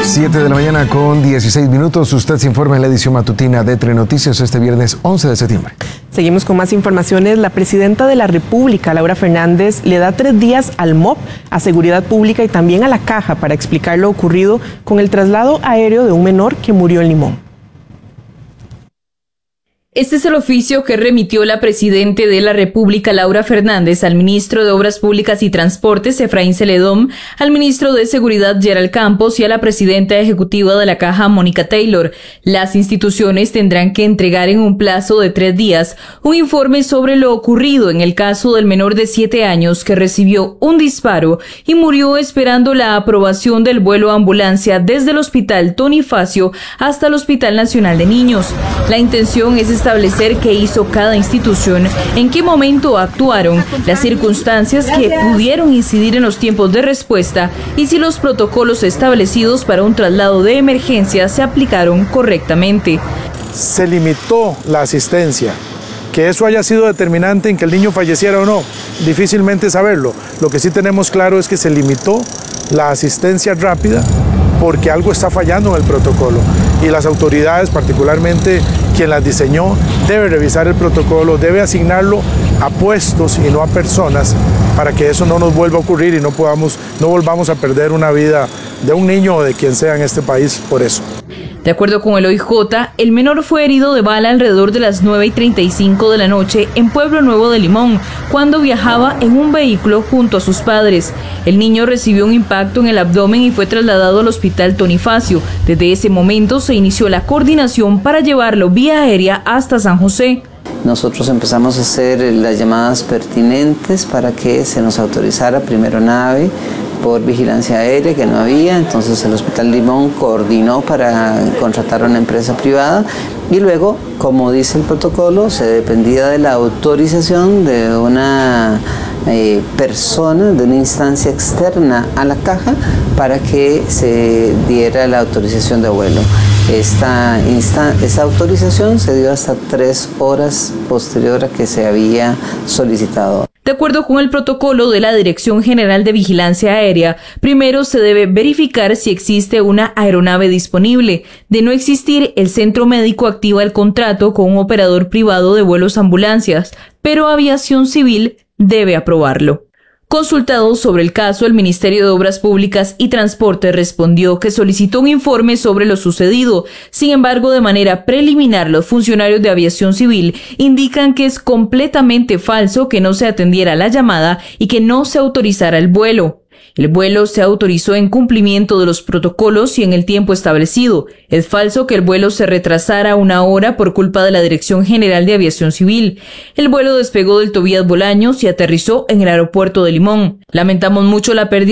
7 de la mañana con 16 minutos. Usted se informa en la edición matutina de Telenoticias este viernes 11 de septiembre. Seguimos con más informaciones. La presidenta de la República, Laura Fernández, le da 3 días al MOP, a Seguridad Pública y también a la Caja para explicar lo ocurrido con el traslado aéreo de un menor que murió en Limón. Este es el oficio que remitió la presidenta de la República, Laura Fernández, al ministro de Obras Públicas y Transportes, Efraín Celedón, al ministro de Seguridad, Gerald Campos, y a la presidenta ejecutiva de la Caja, Mónica Taylor. Las instituciones tendrán que entregar en un plazo de 3 días un informe sobre lo ocurrido en el caso del menor de 7 años que recibió un disparo y murió esperando la aprobación del vuelo ambulancia desde el Hospital Tony Facio hasta el Hospital Nacional de Niños. La intención es establecer qué hizo cada institución, en qué momento actuaron, las circunstancias que pudieron incidir en los tiempos de respuesta y si los protocolos establecidos para un traslado de emergencia se aplicaron correctamente. Se limitó la asistencia. Que eso haya sido determinante en que el niño falleciera o no, difícilmente saberlo. Lo que sí tenemos claro es que se limitó la asistencia rápida porque algo está fallando en el protocolo y las autoridades, particularmente quien las diseñó, debe revisar el protocolo, debe asignarlo a puestos y no a personas para que eso no nos vuelva a ocurrir y no volvamos a perder una vida de un niño o de quien sea en este país por eso. De acuerdo con el OIJ, el menor fue herido de bala alrededor de las 9:35 de la noche en Pueblo Nuevo de Limón, cuando viajaba en un vehículo junto a sus padres. El niño recibió un impacto en el abdomen y fue trasladado al Hospital Tony Facio. Desde ese momento se inició la coordinación para llevarlo vía aérea hasta San José. Nosotros empezamos a hacer las llamadas pertinentes para que se nos autorizara primero nave por vigilancia aérea, que no había, entonces el Hospital Limón coordinó para contratar a una empresa privada y luego, como dice el protocolo, se dependía de la autorización de una persona, de una instancia externa a la Caja para que se diera la autorización de vuelo. Esa autorización se dio hasta 3 horas posterior a que se había solicitado. De acuerdo con el protocolo de la Dirección General de Vigilancia Aérea, primero se debe verificar si existe una aeronave disponible. De no existir, el centro médico activa el contrato con un operador privado de vuelos ambulancias, pero Aviación Civil debe aprobarlo. Consultado sobre el caso, el Ministerio de Obras Públicas y Transporte respondió que solicitó un informe sobre lo sucedido. Sin embargo, de manera preliminar, los funcionarios de Aviación Civil indican que es completamente falso que no se atendiera la llamada y que no se autorizara el vuelo. El vuelo se autorizó en cumplimiento de los protocolos y en el tiempo establecido. Es falso que el vuelo se retrasara 1 hora por culpa de la Dirección General de Aviación Civil. El vuelo despegó del Tobías Bolaños y aterrizó en el aeropuerto de Limón. Lamentamos mucho la pérdida